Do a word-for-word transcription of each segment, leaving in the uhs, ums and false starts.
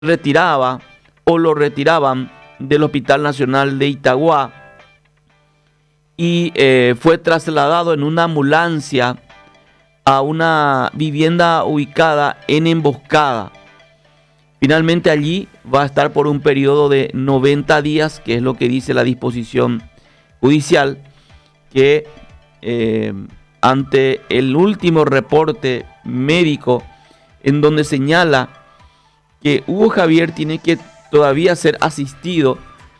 retiraba o lo retiraban del Hospital Nacional de Itagua y eh, fue trasladado en una ambulancia a una vivienda ubicada en Emboscada. Finalmente allí va a estar por un periodo de noventa días, que es lo que dice la disposición judicial, que eh, ante el último reporte médico en donde señala que Hugo Javier tiene que todavía ser asistido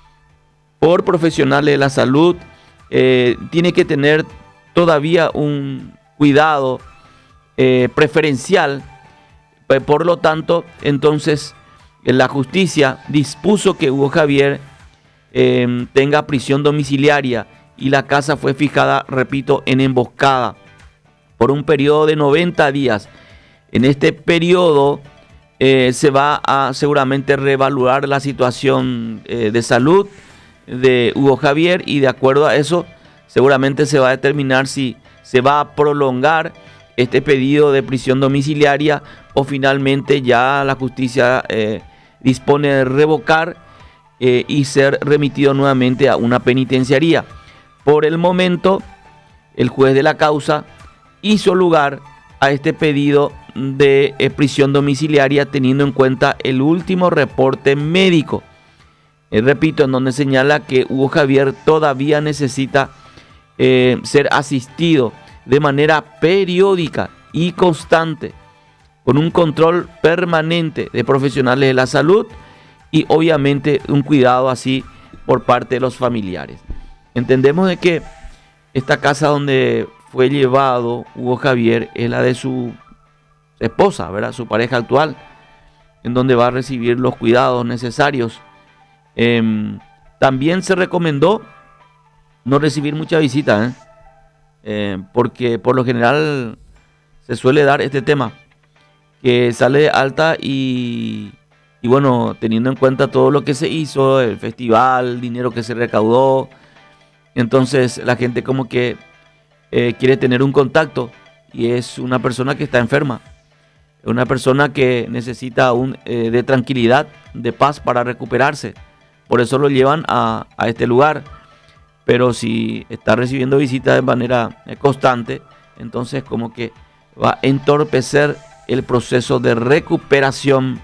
por profesionales de la salud, eh, tiene que tener todavía un cuidado eh, preferencial. Por lo tanto, entonces, la justicia dispuso que Hugo Javier eh, tenga prisión domiciliaria y la casa fue fijada, repito, en Emboscada por un periodo de noventa días. En este periodo eh, se va a seguramente reevaluar la situación eh, de salud de Hugo Javier y de acuerdo a eso seguramente se va a determinar si se va a prolongar este pedido de prisión domiciliaria o finalmente ya la justicia eh, dispone de revocar eh, y ser remitido nuevamente a una penitenciaría. Por el momento, el juez de la causa hizo lugar a este pedido de eh, prisión domiciliaria teniendo en cuenta el último reporte médico. Eh, repito, en donde señala que Hugo Javier todavía necesita eh, ser asistido de manera periódica y constante, con un control permanente de profesionales de la salud y obviamente un cuidado así por parte de los familiares. Entendemos de que esta casa donde fue llevado Hugo Javier es la de su esposa, ¿verdad? Su pareja actual, en donde va a recibir los cuidados necesarios. Eh, también se recomendó no recibir mucha visita, ¿eh? Eh, porque por lo general se suele dar este tema, que sale de alta y, y bueno, teniendo en cuenta todo lo que se hizo, el festival, el dinero que se recaudó, entonces la gente como que eh, quiere tener un contacto y es una persona que está enferma, una persona que necesita un, eh, de tranquilidad, de paz para recuperarse, por eso lo llevan a, a este lugar. Pero si está recibiendo visitas de manera constante, entonces como que va a entorpecer el proceso de recuperación.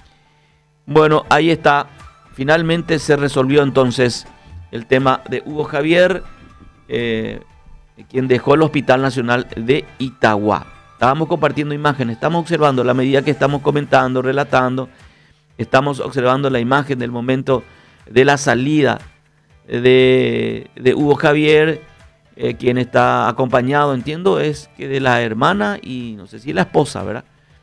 Bueno, ahí está. Finalmente se resolvió entonces el tema de Hugo Javier, eh, quien dejó el Hospital Nacional de Itagua. Estábamos compartiendo imágenes, estamos observando la medida que estamos comentando, relatando, estamos observando la imagen del momento de la salida De, de Hugo Javier, eh, quien está acompañado, entiendo, es que de la hermana y no sé si la esposa, ¿verdad?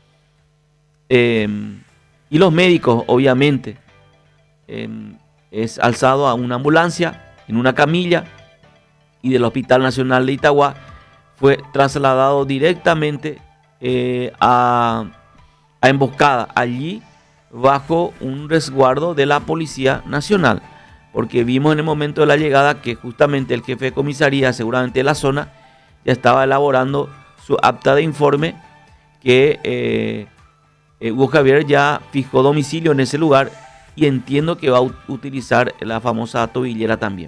Eh, y los médicos, obviamente. Eh, es alzado a una ambulancia, en una camilla, y del Hospital Nacional de Itagua fue trasladado directamente eh, a, a Emboscada, allí bajo un resguardo de la Policía Nacional. Porque vimos en el momento de la llegada que justamente el jefe de comisaría, seguramente de la zona, ya estaba elaborando su acta de informe que eh, eh, Hugo Javier ya fijó domicilio en ese lugar y entiendo que va a utilizar la famosa tobillera también.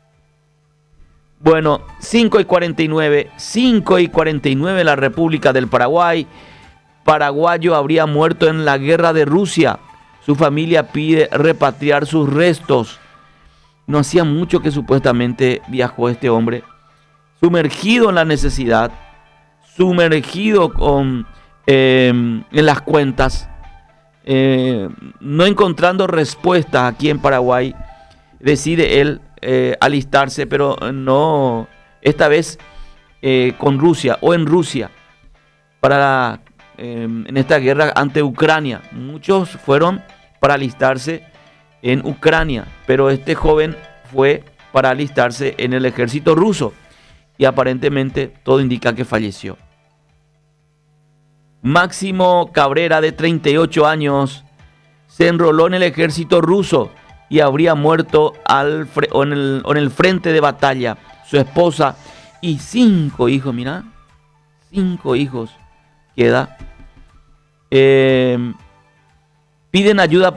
Bueno, cinco y cuarenta y nueve, cinco y cuarenta y nueve la República del Paraguay. Paraguayo habría muerto en la guerra de Rusia. Su familia pide repatriar sus restos. No hacía mucho que supuestamente viajó este hombre, sumergido en la necesidad, sumergido con, eh, en las cuentas, eh, no encontrando respuestas aquí en Paraguay, decide él eh, alistarse, pero no, esta vez eh, con Rusia o en Rusia, para eh, en esta guerra ante Ucrania. Muchos fueron para alistarse en Ucrania, pero este joven fue para alistarse en el ejército ruso y aparentemente todo indica que falleció. Máximo Cabrera, de treinta y ocho años, se enroló en el ejército ruso y habría muerto al fre- o en, el, o en el frente de batalla. Su esposa y cinco hijos, mira, cinco hijos queda. Eh, piden ayuda